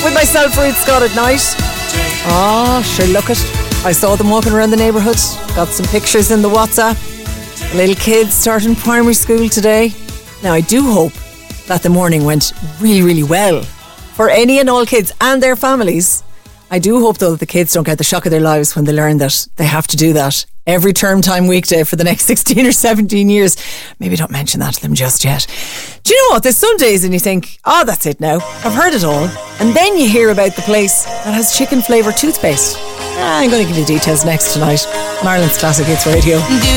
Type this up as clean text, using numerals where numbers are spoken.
with myself Ruth Scott at night. Oh, sure, look it. I saw them walking around the neighbourhood. Got some pictures in the WhatsApp. The little kids starting primary school today. Now, I do hope that the morning went really, really well for any and all kids and their families. I do hope, though, that the kids don't get the shock of their lives when they learn that they have to do that every term time weekday for the next 16 or 17 years. Maybe don't mention that to them just yet. Do you know what? There's some days and you think, oh, that's it now. I've heard it all. And then you hear about the place that has chicken flavoured toothpaste. I'm going to give you the details next tonight on Ireland's Classic Hits Radio.